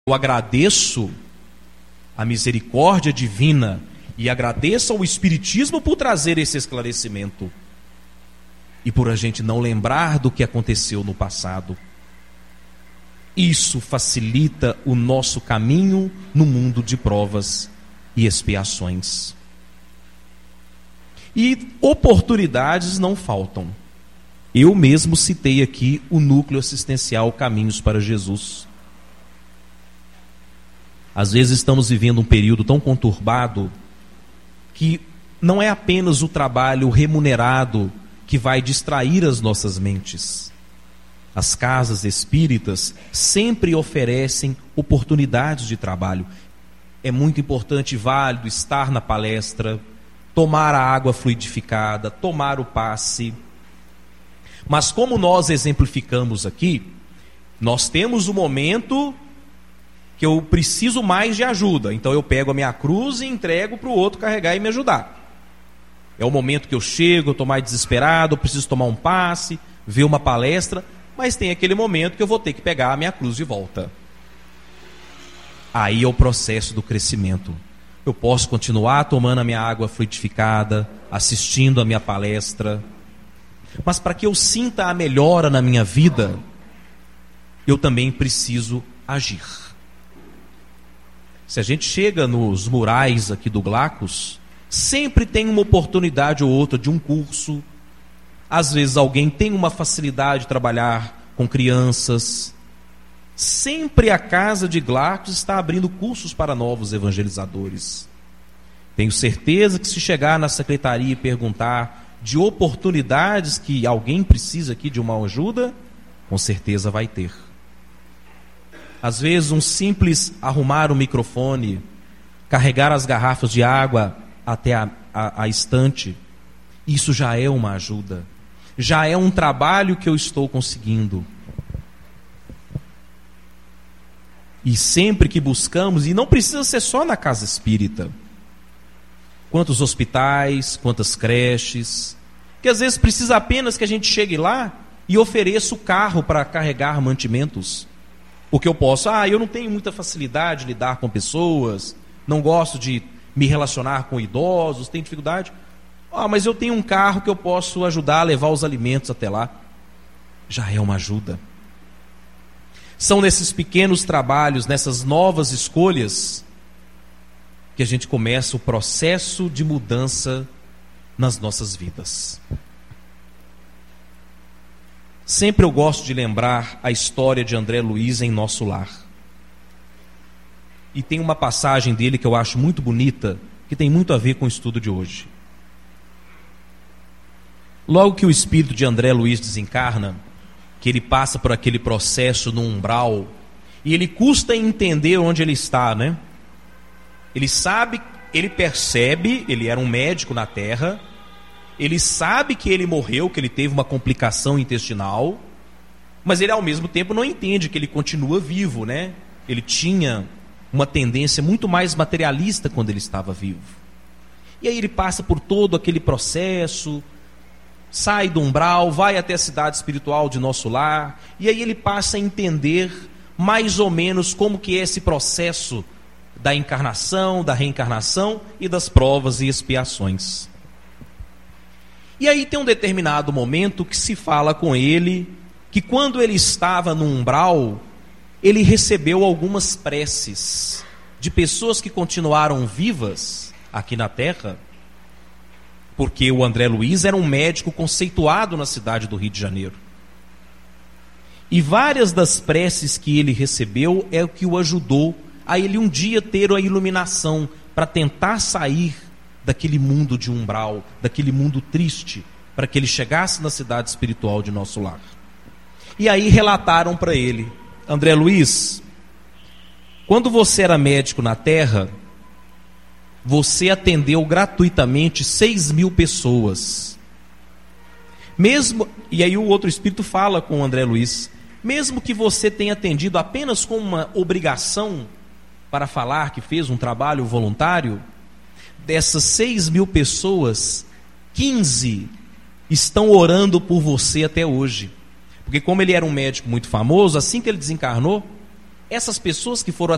Eu agradeço a misericórdia divina e agradeço ao Espiritismo por trazer esse esclarecimento e por a gente não lembrar do que aconteceu no passado. Isso facilita o nosso caminho no mundo de provas e expiações. E oportunidades não faltam. Eu mesmo citei aqui o núcleo assistencial Caminhos para Jesus. Às vezes estamos vivendo um período tão conturbado que não é apenas o trabalho remunerado que vai distrair as nossas mentes. As casas espíritas sempre oferecem oportunidades de trabalho. É muito importante e válido estar na palestra, tomar a água fluidificada, tomar o passe. Mas como nós exemplificamos aqui, nós temos o momento que eu preciso mais de ajuda. Então eu pego a minha cruz e entrego para o outro carregar e me ajudar. É o momento que eu chego, eu estou mais desesperado, eu preciso tomar um passe, ver uma palestra, mas tem aquele momento que eu vou ter que pegar a minha cruz de volta. Aí é o processo do crescimento. Eu posso continuar tomando a minha água fluidificada, assistindo a minha palestra, mas para que eu sinta a melhora na minha vida, eu também preciso agir. Se a gente chega nos murais aqui do Glacos, sempre tem uma oportunidade ou outra de um curso. Às vezes alguém tem uma facilidade de trabalhar com crianças. Sempre a casa de Glacos está abrindo cursos para novos evangelizadores. Tenho certeza que se chegar na secretaria e perguntar de oportunidades que alguém precisa aqui de uma ajuda, com certeza vai ter. Às vezes um simples arrumar o microfone, carregar as garrafas de água até a estante, isso já é uma ajuda, já é um trabalho que eu estou conseguindo. E sempre que buscamos, e não precisa ser só na casa espírita, quantos hospitais, quantas creches, que às vezes precisa apenas que a gente chegue lá e ofereça o carro para carregar mantimentos. Porque eu posso, eu não tenho muita facilidade de lidar com pessoas, não gosto de me relacionar com idosos, tenho dificuldade. Mas eu tenho um carro que eu posso ajudar a levar os alimentos até lá. Já é uma ajuda. São nesses pequenos trabalhos, nessas novas escolhas, que a gente começa o processo de mudança nas nossas vidas. Sempre eu gosto de lembrar a história de André Luiz em Nosso Lar. E tem uma passagem dele que eu acho muito bonita, que tem muito a ver com o estudo de hoje. Logo que o espírito de André Luiz desencarna, que ele passa por aquele processo no umbral, e ele custa entender onde ele está, né? Ele sabe, ele percebe, ele era um médico na Terra, ele sabe que ele morreu, que ele teve uma complicação intestinal, mas ele ao mesmo tempo não entende que ele continua vivo, né? Ele tinha uma tendência muito mais materialista quando ele estava vivo. E aí ele passa por todo aquele processo, sai do umbral, vai até a cidade espiritual de Nosso Lar, e aí ele passa a entender mais ou menos como que é esse processo da encarnação, da reencarnação e das provas e expiações. E aí tem um determinado momento que se fala com ele, que quando ele estava no umbral, ele recebeu algumas preces de pessoas que continuaram vivas aqui na Terra, porque o André Luiz era um médico conceituado na cidade do Rio de Janeiro. E várias das preces que ele recebeu é o que o ajudou a ele um dia ter a iluminação para tentar sair daquele mundo de umbral, daquele mundo triste, para que ele chegasse na cidade espiritual de Nosso Lar. E aí relataram para ele: André Luiz, quando você era médico na Terra, você atendeu gratuitamente 6.000 pessoas. E aí o outro espírito fala com o André Luiz: mesmo que você tenha atendido apenas com uma obrigação para falar que fez um trabalho voluntário, dessas 6.000 pessoas, 15 estão orando por você até hoje. Porque como ele era um médico muito famoso, assim que ele desencarnou, essas pessoas que foram